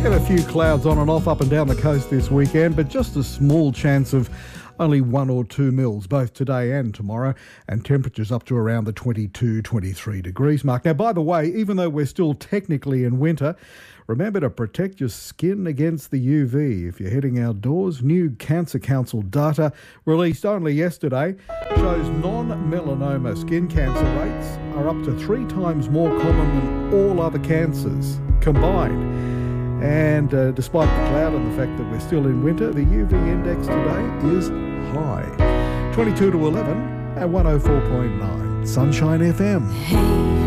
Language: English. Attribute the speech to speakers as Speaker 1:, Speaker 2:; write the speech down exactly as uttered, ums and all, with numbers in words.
Speaker 1: Get a few clouds on and off up and down the coast this weekend, but just a small chance of only one or two mils, both today and tomorrow, and temperatures up to around the twenty-two, twenty-three degrees mark. Now, by the way, even though we're still technically in winter, remember to protect your skin against the U V if you're heading outdoors. New Cancer Council data released only yesterday shows non-melanoma skin cancer rates are up to three times more common than all other cancers combined. And uh, despite the cloud and the fact that we're still in winter, the U V index today is high. twenty-two to eleven at one oh four point nine Sunshine F M.
Speaker 2: Hey.